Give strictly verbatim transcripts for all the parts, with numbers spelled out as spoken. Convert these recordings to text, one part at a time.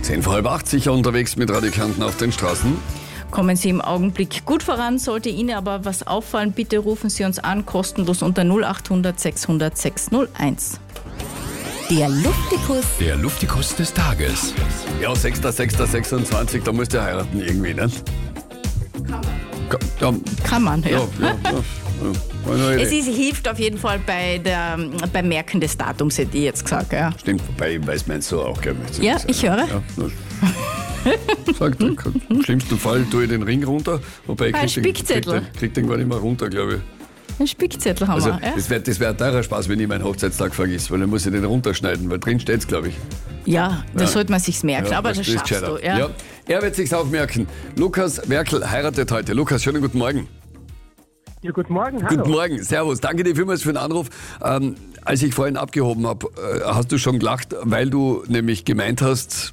Zehn vor halb acht, sicher unterwegs mit Radio Kärnten auf den Straßen. Kommen Sie im Augenblick gut voran, sollte Ihnen aber was auffallen, bitte rufen Sie uns an, kostenlos unter null acht hundert sechshundert sechshunderteins. Der Luftikus. Der Luftikus des Tages. Ja, sechster sechster sechsundzwanzig, da müsst ihr heiraten irgendwie, ne? Kann man. Ja, Kann man, ja. ja, ja, ja, ja. Es ist, hilft auf jeden Fall bei der, beim Merken des Datums, hätte ich jetzt gesagt. Ja. Stimmt, wobei weiß man so auch gerne. Ja, ich höre. Ja, Sagt, im schlimmsten Fall tue ich den Ring runter, wobei ich Ein krieg den, krieg, Spickzettel. den, krieg den gar nicht mehr runter, glaube ich. Ein Spickzettel haben Also wir. Ja? das wäre das wär ein teurer Spaß, wenn ich meinen Hochzeitstag vergiss, weil dann muss ich den runterschneiden, weil drin steht es, glaube ich. Ja, das Ja. sollte man sich's merken, Ja, aber das ist schaffst gescheiter. du. Ja. Ja, er wird sich's auch merken. Lukas Merkel heiratet heute. Lukas, schönen guten Morgen. Ja, guten Morgen, hallo. Guten Morgen, servus. Danke dir vielmals für den Anruf. Ähm, als ich vorhin abgehoben habe, äh, hast du schon gelacht, weil du nämlich gemeint hast,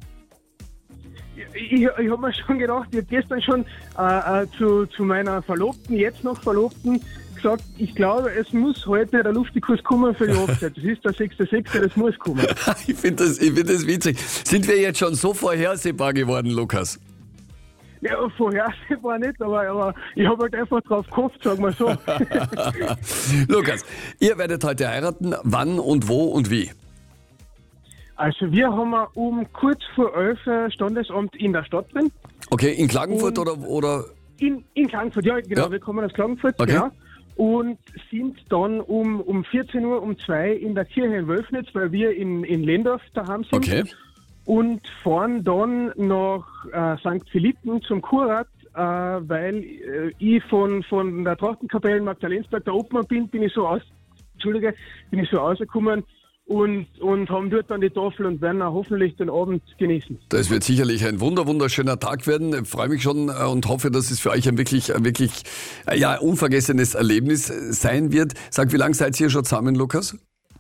Ich, ich habe mir schon gedacht, ich habe gestern schon äh, äh, zu, zu meiner Verlobten, jetzt noch Verlobten, gesagt, ich glaube, es muss heute der Luftikus kommen für die Hochzeit. Das ist der sechster sechster, das muss kommen. ich finde das, ich find das witzig. Sind wir jetzt schon so vorhersehbar geworden, Lukas? Ja, vorhersehbar nicht, aber, aber ich habe halt einfach drauf gehofft, sagen wir so. Lukas, ihr werdet heute heiraten. Wann und wo und wie? Also wir haben um kurz vor elf Standesamt in der Stadt drin. Okay, in Klagenfurt Und- oder, oder? In, in Klagenfurt, ja genau, Ja. wir kommen aus Klagenfurt, Okay. genau. Und sind dann um, um vierzehn Uhr, um zwei in der Kirche in Wölfnitz, weil wir in, in Lendorf daheim sind. Okay. Und fahren dann nach äh, Sankt Philippen zum Kurrat, äh, weil äh, ich von, von der Trachtenkapelle in Magdalensberg der Obmann bin, bin ich so aus, Entschuldige, bin ich so rausgekommen und, und haben dort dann die Tafel und werden auch hoffentlich den Abend genießen. Das wird sicherlich ein wunder, wunderschöner Tag werden. Ich freue mich schon äh, und hoffe, dass es für euch ein wirklich, ein wirklich äh, ja, unvergessenes Erlebnis äh, sein wird. Sag, wie lange seid ihr schon zusammen, Lukas?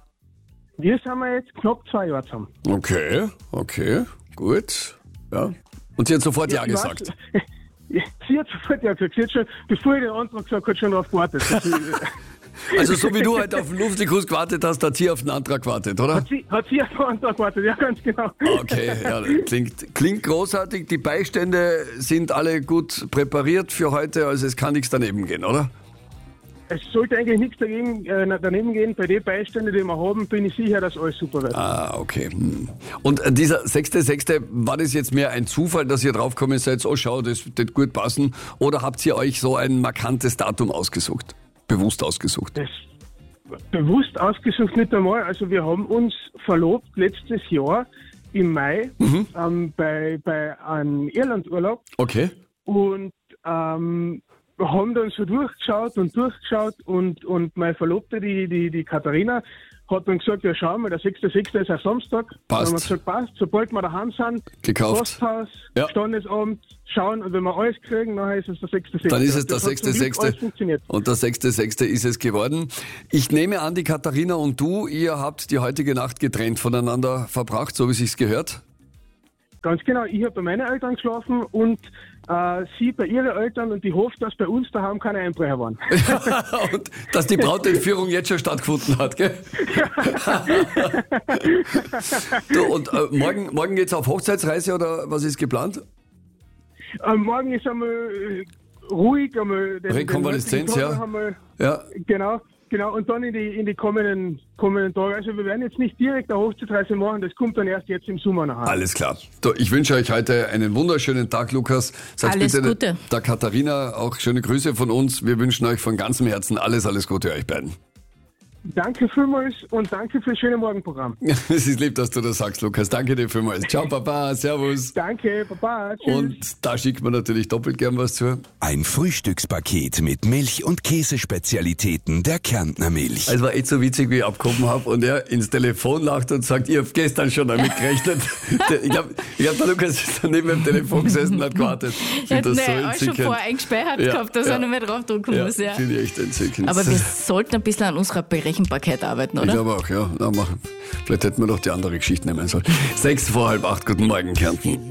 Wir sind wir jetzt knapp zwei Jahre zusammen. Okay, okay, gut. Ja. Und sie hat sofort Ja, Ich weiß- gesagt. Ja, sie hat sofort Ja gesagt. Sie hat schon, bevor ich den Antrag gesagt habe, schon darauf gewartet. Das ist- Also so wie du heute auf den Luftikus gewartet hast, hat sie auf den Antrag gewartet, oder? Hat sie, hat sie auf den Antrag gewartet, ja, ganz genau. Okay, ja, klingt, klingt großartig. Die Beistände sind alle gut präpariert für heute, also es kann nichts daneben gehen, oder? Es sollte eigentlich nichts dagegen, äh, daneben gehen. Bei den Beiständen, die wir haben, bin ich sicher, dass alles super wird. Ah, okay. Hm. Und äh, dieser sechste sechste, war das jetzt mehr ein Zufall, dass ihr draufgekommen seid, oh schau, das wird gut passen? Oder habt ihr euch so ein markantes Datum ausgesucht? Bewusst ausgesucht? Das bewusst ausgesucht nicht einmal. Also wir haben uns verlobt letztes Jahr im Mai Mhm. ähm, bei, bei einem Irlandurlaub Okay. und ähm, haben dann so durchgeschaut und durchgeschaut und, und meine Verlobte, die, die, die Katharina, hat dann gesagt, ja schauen wir, der sechster sechster ist ein Samstag. Passt. Dann haben wir gesagt, passt, sobald wir daheim sind, Gekauft. Posthaus, Ja. Standesamt, schauen und wenn wir alles kriegen, dann ist es der sechster sechster. Dann ist es der Das hat sechste zum Glück sechste. alles funktioniert. Und der sechste sechste ist es geworden. Ich nehme an, die Katharina und du, ihr habt die heutige Nacht getrennt voneinander verbracht, so wie sich's gehört. Ganz genau, ich habe bei meinen Eltern geschlafen und äh, sie bei ihren Eltern und ich hoffe, dass bei uns daheim keine Einbrecher waren. Und dass die Brautentführung jetzt schon stattgefunden hat, gell? du, und äh, morgen, morgen geht's auf Hochzeitsreise oder was ist geplant? äh, morgen ist einmal äh, ruhig, einmal den, Rekonvaleszenz, den heutigen ja. Tag einmal, Ja. genau, genau, und dann in die, in die kommenden, kommenden Tage. Also wir werden jetzt nicht direkt eine Hochzeitsreise machen, das kommt dann erst jetzt im Sommer nachher. Alles klar. Du, ich wünsche euch heute einen wunderschönen Tag, Lukas. Sagt Alles bitte Gute. der Katharina auch schöne Grüße von uns. Wir wünschen euch von ganzem Herzen alles, alles Gute euch beiden. Danke vielmals und danke fürs schöne Morgenprogramm. Es ist lieb, dass du das sagst, Lukas. Danke dir vielmals. Ciao, Papa. Servus. Danke, Baba, tschüss. Und da schickt man natürlich doppelt gern was zu. Ein Frühstückspaket mit Milch- und Käsespezialitäten der Kärntner Milch. Es war echt so witzig, wie ich abgehoben habe und er ins Telefon lacht und sagt, ihr habt gestern schon damit gerechnet. ich glaube, ich glaub, der Lukas ist dann neben dem Telefon gesessen und hat gewartet. Ich Er hat find das so ne, auch schon entzückend. vorher eingespeichert Ja, gehabt, dass ja. er nicht mehr draufdrücken Ja, muss. Ja. finde ich echt entzückend. Aber wir sollten ein bisschen an unserer Berechenbarkeit arbeiten, Ich oder? glaube auch, ja. Na, machen. Vielleicht hätten wir doch die andere Geschichte nehmen sollen. Sechs vor halb acht, guten Morgen, Kärnten.